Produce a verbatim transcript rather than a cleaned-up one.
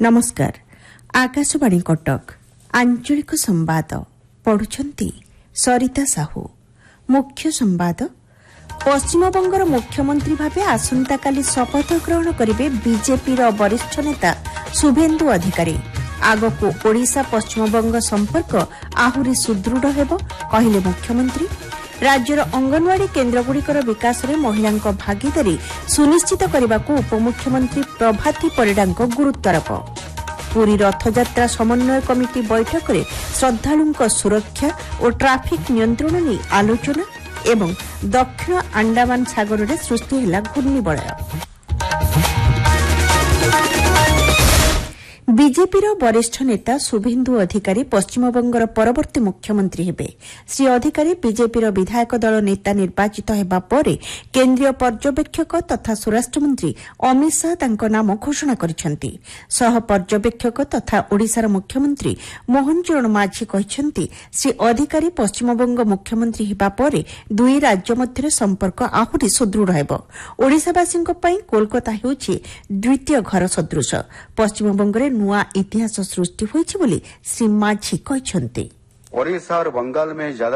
नमस्कार आकाशवाणी कटक आंचलिक संवाद पढ़ुछंती सरिता साहू। मुख्य संवाद पश्चिमबंगर मुख्यमंत्री भावे आसंताकाली शपथ ग्रहण करिवे बीजेपी रो वरिष्ठ नेता शुभेन्दु अधिकारी। आगको ओडिशा पश्चिमबंग संपर्क आहुरी सुदृढ़ हेबो कहिले मुख्यमंत्री। राज्यर अंगनवाड़ी केन्द्रगुड़िकर विकास में महिलांक भागीदारी सुनिश्चित करने को उपमुख्यमंत्री प्रभाती परिडांक गुरुत्वारोप। पुरी रथयात्रा समन्वय कमिटी बैठक में श्रद्धालुंक सुरक्षा और ट्राफिक नियंत्रण नहीं आलोचना एवं दक्षिण अंडमान सागर में सृष्टि है घूर्णिबलय। बीजेपीर वरिष्ठ नेता शुभेन्दु अधिकारी पश्चिमबंगर परवर्ती मुख्यमंत्री हेबे। श्री अधिकारी बीजेपीर विधायक दल नेता निर्वाचित हेबा परे केन्द्रीय पर्यवेक्षक तथा स्वराष्ट्रमंत्री अमित शाह तांको नाम घोषणा करिसेंती। सह पर्यवेक्षक तथा ओडिशार मुख्यमंत्री मोहन चरण माझी कहिसेंती श्री अधिकारी पश्चिमबंग मुख्यमंत्री हेबा परे दुई राज्य मध्य संपर्क आहुरी सुदृढ़ हेबो। ओडिशावासींक पई कोलकाता हेउछि द्वितीय घर सदृश। पश्चिमबंगरे नुआ इतिहास सृष्टि होइछि बोली श्री माझी कहिसेंती। ओडिशा और बंगाल में ज्यादा